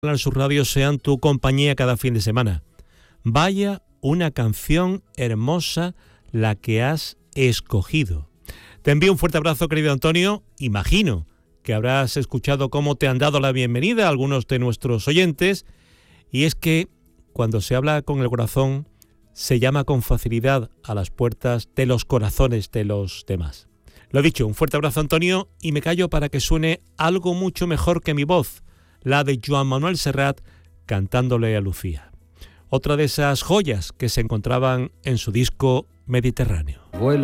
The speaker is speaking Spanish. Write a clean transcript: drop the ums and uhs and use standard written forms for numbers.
Canal Sur Radio sean tu compañía cada fin de semana. Vaya una canción hermosa la que has escogido. Te envío un fuerte abrazo, querido Antonio. Imagino que habrás escuchado cómo te han dado la bienvenida a algunos de nuestros oyentes. Y es que cuando se habla con el corazón, se llama con facilidad a las puertas de los corazones de los demás. Lo dicho, un fuerte abrazo, Antonio, y me callo para que suene algo mucho mejor que mi voz, la de Joan Manuel Serrat cantándole a Lucía. Otra de esas joyas que se encontraban en su disco Mediterráneo.